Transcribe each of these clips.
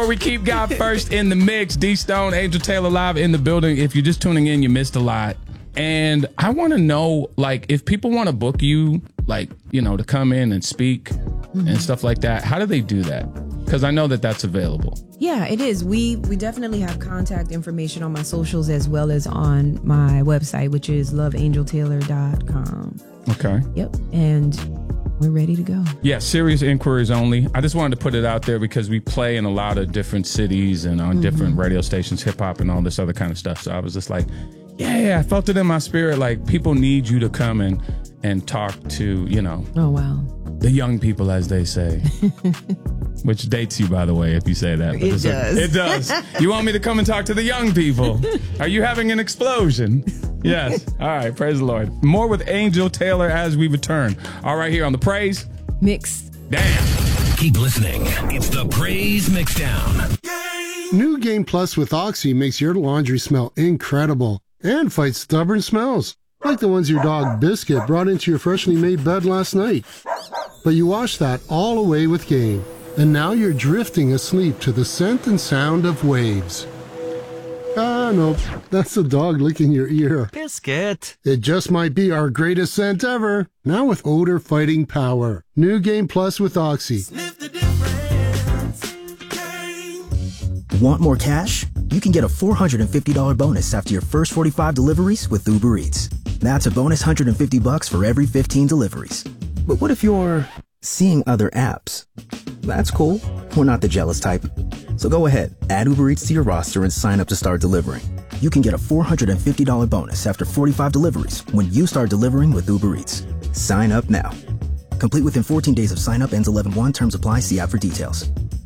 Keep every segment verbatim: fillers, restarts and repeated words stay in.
We keep God first in the mix. D Stone, Angel Taylor live in the building. If you're just tuning in, you missed a lot. And I want to know, like, if people want to book you, like, you know, to come in and speak mm-hmm. and stuff like that, how do they do that? Because I know that that's available. Yeah, it is. We we definitely have contact information on my socials as well as on my website, which is love angel taylor dot com. Okay. Yep. And we're ready to go. Yeah, serious inquiries only. I just wanted to put it out there because we play in a lot of different cities and on mm-hmm. different radio stations, hip hop and all this other kind of stuff. So I was just like, yeah, I felt it in my spirit. Like, people need you to come and, and talk to, you know. Oh, wow. The young people, as they say. Which dates you, by the way, if you say that. But it does. Like, it does. You want me to come and talk to the young people? Are you having an explosion? Yes. All right. Praise the Lord. More with Angel Taylor as we return. All right, here on the Praise Mix. Damn. Keep listening. It's the Praise Mixdown. New Game Plus with Oxy makes your laundry smell incredible and fights stubborn smells, like the ones your dog Biscuit brought into your freshly made bed last night. But you wash that all away with Game, and now you're drifting asleep to the scent and sound of waves. Ah, no, that's the dog licking your ear. Biscuit. It just might be our greatest scent ever. Now with odor fighting power. New Game Plus with Oxy. Sniff the difference. Game. Want more cash? You can get a four hundred fifty dollars bonus after your first forty-five deliveries with Uber Eats. That's a bonus one hundred fifty bucks for every fifteen deliveries. But what if you're seeing other apps? That's cool. We're not the jealous type. So go ahead, add Uber Eats to your roster and sign up to start delivering. You can get a four hundred fifty dollars bonus after forty-five deliveries when you start delivering with Uber Eats. Sign up now. Complete within fourteen days of sign up, ends eleven one. Terms apply. See app for details.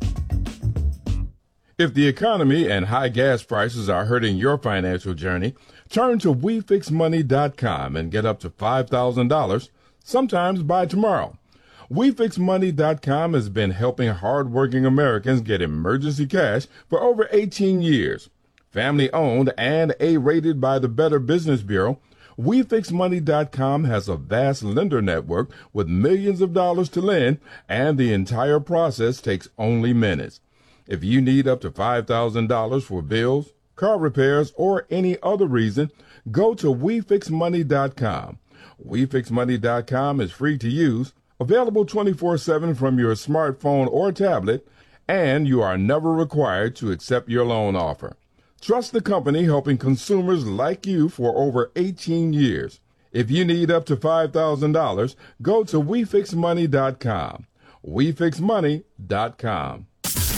If the economy and high gas prices are hurting your financial journey, turn to we fix money dot com and get up to five thousand dollars, sometimes by tomorrow. we fix money dot com has been helping hardworking Americans get emergency cash for over eighteen years. Family owned and A-rated by the Better Business Bureau, we fix money dot com has a vast lender network with millions of dollars to lend, and the entire process takes only minutes. If you need up to five thousand dollars for bills, car repairs, or any other reason, go to we fix money dot com. we fix money dot com is free to use, available twenty-four seven from your smartphone or tablet, and you are never required to accept your loan offer. Trust the company helping consumers like you for over eighteen years. If you need up to five thousand dollars, go to we fix money dot com. we fix money dot com.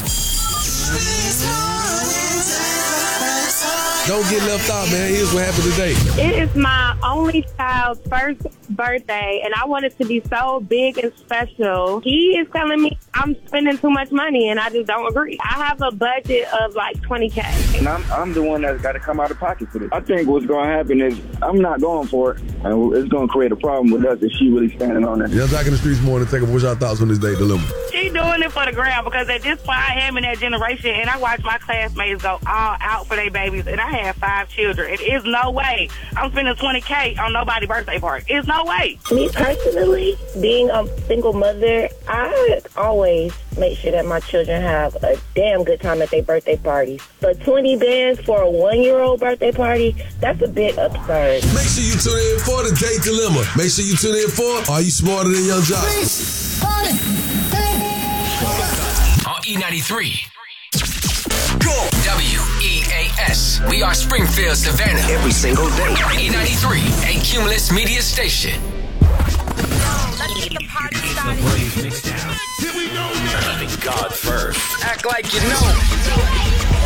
Don't get left out, man. Here's what happened today. It is my only child's first birthday, and I want it to be so big and special. He is telling me I'm spending too much money, and I just don't agree. I have a budget of like twenty K. And I'm, I'm the one that's got to come out of pocket for this. I think what's going to happen is I'm not going for it, and it's going to create a problem with us if she really standing on it. Yeah, I'm back in the streets more to take up what's y'all thoughts on this day dilemma. She doing it for the gram because at this point I am in that generation, and I watch my classmates go all out for their babies, and I have five children. It is no way I'm spending twenty K on nobody's birthday party. It's no way. Me personally, being a single mother, I always make sure that my children have a damn good time at their birthday parties. But twenty bands for a one-year-old birthday party, that's a bit absurd. Make sure you tune in for the Date Dilemma. Make sure you tune in for Are You Smarter Than Young Jock? On E ninety-three. W E A S. We are Springfield, Savannah. Every single day. E ninety-three, a Cumulus media station. Let's get the party started. Here we go now. Putting God first. Act like you know.